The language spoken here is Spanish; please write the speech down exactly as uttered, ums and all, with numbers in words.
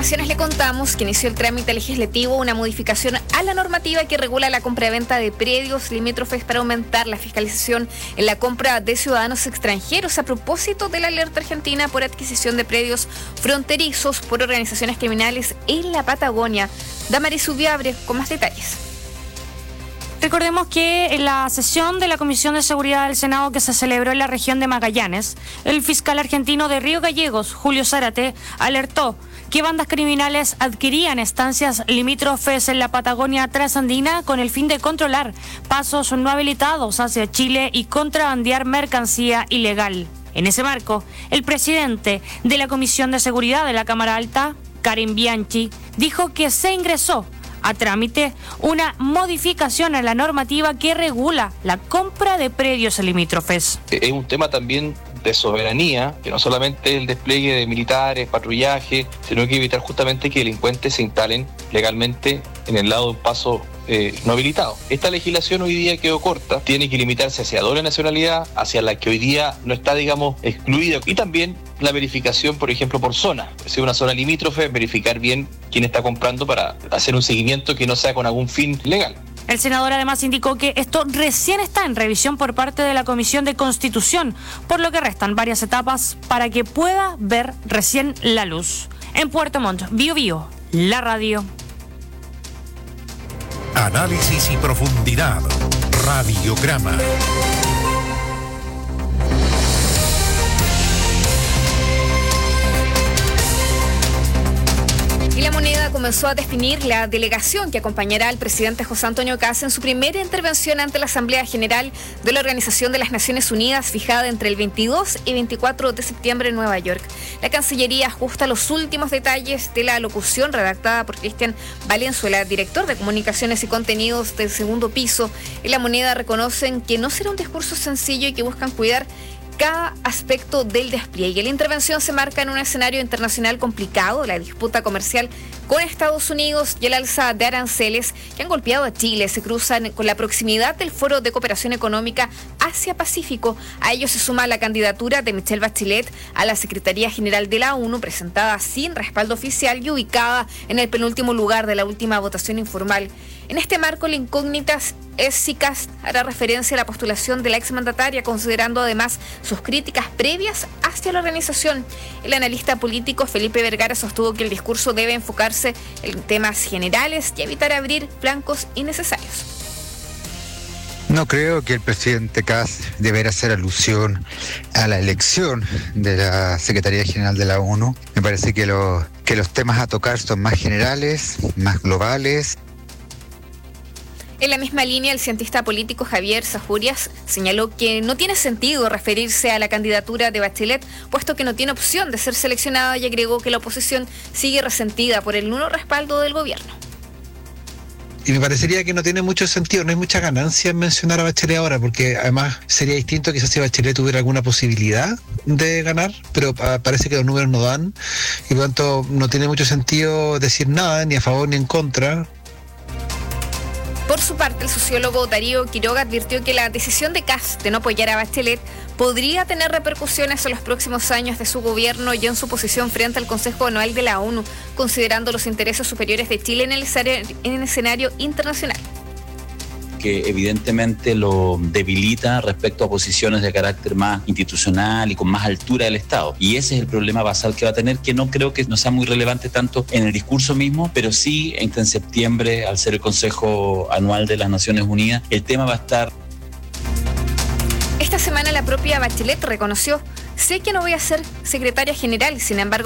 informaciones le contamos que inició el trámite legislativo una modificación a la normativa que regula la compra-venta de predios limítrofes para aumentar la fiscalización en la compra de ciudadanos extranjeros a propósito de la alerta argentina por adquisición de predios fronterizos por organizaciones criminales en la Patagonia. Damaris Ubiabre con más detalles. Recordemos que en la sesión de la Comisión de Seguridad del Senado que se celebró en la región de Magallanes, el fiscal argentino de Río Gallegos, Julio Zárate, alertó que bandas criminales adquirían estancias limítrofes en la Patagonia trasandina con el fin de controlar pasos no habilitados hacia Chile y contrabandear mercancía ilegal. En ese marco, el presidente de la Comisión de Seguridad de la Cámara Alta, Karen Bianchi, dijo que se ingresó a trámite una modificación a la normativa que regula la compra de predios limítrofes. Es un tema también de soberanía, que no solamente el despliegue de militares, patrullaje, sino que evitar justamente que delincuentes se instalen legalmente en el lado de un paso eh, no habilitado. Esta legislación hoy día quedó corta, tiene que limitarse hacia doble nacionalidad, hacia la que hoy día no está, digamos, excluida, y también la verificación, por ejemplo, por zona. Si es una zona limítrofe, verificar bien quién está comprando para hacer un seguimiento que no sea con algún fin legal. El senador además indicó que esto recién está en revisión por parte de la Comisión de Constitución, por lo que restan varias etapas para que pueda ver recién la luz. En Puerto Montt, Bio Bio, la radio. Análisis y profundidad. Radiograma. Y La Moneda comenzó a definir la delegación que acompañará al presidente José Antonio Kast en su primera intervención ante la Asamblea General de la Organización de las Naciones Unidas, fijada entre el veintidós y veinticuatro de septiembre en Nueva York. La Cancillería ajusta los últimos detalles de la alocución redactada por Cristian Valenzuela, director de Comunicaciones y Contenidos del Segundo Piso. En La Moneda reconocen que no será un discurso sencillo y que buscan cuidar cada aspecto del despliegue. La intervención se marca en un escenario internacional complicado, la disputa comercial con Estados Unidos y el alza de aranceles que han golpeado a Chile se cruzan con la proximidad del Foro de Cooperación Económica Asia-Pacífico. A ello se suma la candidatura de Michelle Bachelet a la Secretaría General de la ONU, presentada sin respaldo oficial y ubicada en el penúltimo lugar de la última votación informal. En este marco, la incógnita es si Kast hará referencia a la postulación de la exmandataria, considerando además sus críticas previas hacia la organización. El analista político Felipe Vergara sostuvo que el discurso debe enfocarse en temas generales y evitar abrir flancos innecesarios. No creo que el presidente Kast deberá hacer alusión a la elección de la Secretaría General de la ONU. Me parece que, lo, que los temas a tocar son más generales, más globales. En la misma línea, el cientista político Javier Sajurias señaló que no tiene sentido referirse a la candidatura de Bachelet, puesto que no tiene opción de ser seleccionada, y agregó que la oposición sigue resentida por el nulo respaldo del gobierno. Y me parecería que no tiene mucho sentido, no hay mucha ganancia en mencionar a Bachelet ahora, porque además sería distinto quizás si Bachelet tuviera alguna posibilidad de ganar, pero parece que los números no dan, y por lo tanto no tiene mucho sentido decir nada, ni a favor ni en contra. Por su parte, el sociólogo Darío Quiroga advirtió que la decisión de Kast de no apoyar a Bachelet podría tener repercusiones en los próximos años de su gobierno y en su posición frente al Consejo Anual de la ONU, considerando los intereses superiores de Chile en el escenario, en el escenario internacional. Que evidentemente lo debilita respecto a posiciones de carácter más institucional y con más altura del Estado. Y ese es el problema basal que va a tener, que no creo que no sea muy relevante tanto en el discurso mismo, pero sí en septiembre, al ser el Consejo Anual de las Naciones Unidas, el tema va a estar. Esta semana la propia Bachelet reconoció: sé que no voy a ser secretaria general, sin embargo